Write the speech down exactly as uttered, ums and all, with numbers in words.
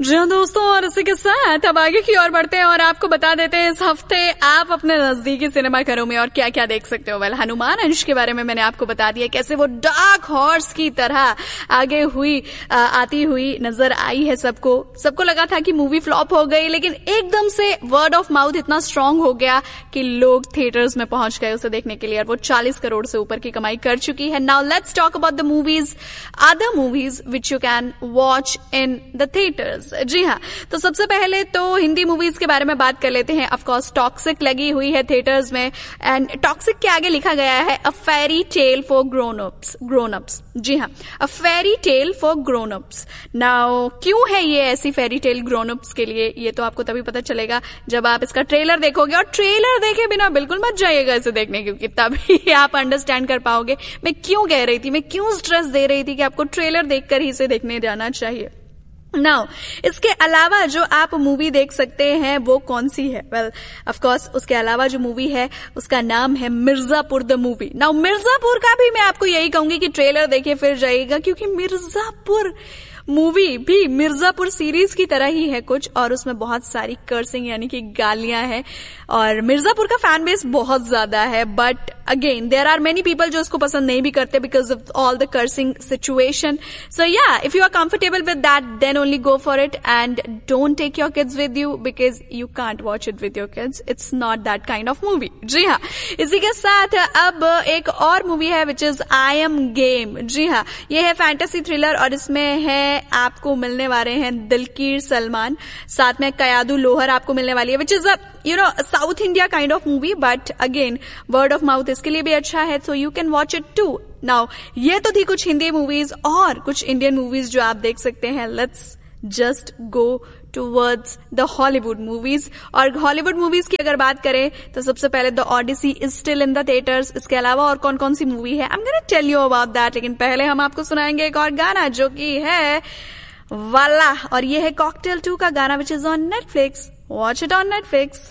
जी हाँ दोस्तों, और इसी के साथ अब आगे की ओर बढ़ते हैं और आपको बता देते हैं इस हफ्ते आप अपने नजदीकी सिनेमा घरों में और क्या क्या देख सकते हो। वेल, हनुमान अंश के बारे में मैंने आपको बता दिया, कैसे वो डार्क हॉर्स की तरह आगे हुई आ, आती हुई नजर आई है सबको। सबको लगा था कि मूवी फ्लॉप हो गई, लेकिन एकदम से वर्ड ऑफ माउथ इतना स्ट्रांग हो गया कि लोग थिएटर्स में पहुंच गए उसे देखने के लिए, और वो चालीस करोड़ से ऊपर की कमाई कर चुकी है। Now let's talk about the movies, other movies which you can watch in the theatres. जी हाँ, तो सबसे पहले तो हिंदी मूवीज के बारे में बात कर लेते हैं। ऑफ कोर्स टॉक्सिक लगी हुई है थिएटर्स में, एंड टॉक्सिक के आगे लिखा गया है अ fairy tale for grown ups grown ups जी हाँ, अ fairy tale for grown ups. Now क्यों है ये ऐसी फेरी टेल ग्रोन अप्स के लिए, ये तो आपको तभी पता चलेगा जब आप इसका ट्रेलर देखोगे, और ट्रेलर देखे बिना बिल्कुल मत जाइएगा इसे देखने, क्योंकि तभी आप अंडरस्टैंड कर पाओगे मैं क्यों कह रही थी, मैं क्यों स्ट्रेस दे रही थी कि आपको ट्रेलर देखकर ही इसे देखने जाना चाहिए। नाउ इसके अलावा जो आप मूवी देख सकते हैं वो कौन सी है? वेल ऑफ कोर्स उसके अलावा जो मूवी है उसका नाम है Mirzapur the movie. Now Mirzapur का भी मैं आपको यही कहूंगी कि ट्रेलर देखिए फिर जाइएगा, क्योंकि मिर्जापुर मूवी भी मिर्जापुर सीरीज की तरह ही है कुछ, और उसमें बहुत सारी कर्सिंग यानी कि गालियां हैं, और मिर्जापुर का फैन बेस बहुत ज्यादा है। But again there are many people जो उसको पसंद नहीं भी करते because of all the cursing situation. सो या, if you are comfortable with that then only go for it, and don't take your kids with you because you can't watch it with your kids, it's not that kind of movie. जी हाँ, इसी के साथ अब एक और movie है which is I am game. जी हाँ, ये है फैंटेसी थ्रिलर, और इसमें है आपको मिलने वाले हैं दिलकीर सलमान, साथ में कयादू लोहर आपको मिलने वाली है, which is a you know south India kind of movie, but again word of mouth इसके लिए भी अच्छा है, so you can watch it to. Now ये तो थी कुछ हिंदी मूवीज, और कुछ इंडियन मूवीज जो आप देख सकते हैं। Let's just go towards the Hollywood movies, और हॉलीवुड मूवीज की अगर बात करें तो सबसे पहले the Odyssey is still in the theatres. इसके अलावा और कौन कौन सी मूवी है, I am gonna tell you about that, लेकिन पहले हम आपको सुनाएंगे एक और गाना जो कि है वाला, और ये है कॉकटेल टू का गाना which is on Netflix. Watch it on Netflix.